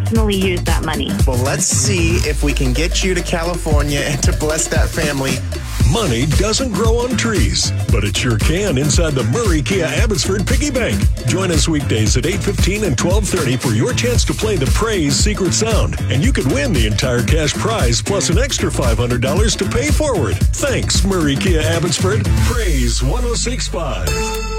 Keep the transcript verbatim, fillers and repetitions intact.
definitely use that money. Well, let's see if we can get you to California and to bless that family. Money doesn't grow on trees, but it sure can inside the Murray Kia Abbotsford Piggy Bank. Join us weekdays at eight fifteen and twelve thirty for your chance to play the Praise Secret Sound, and you could win the entire cash prize plus an extra five hundred dollars to pay forward. Thanks, Murray Kia Abbotsford. Praise one oh six point five.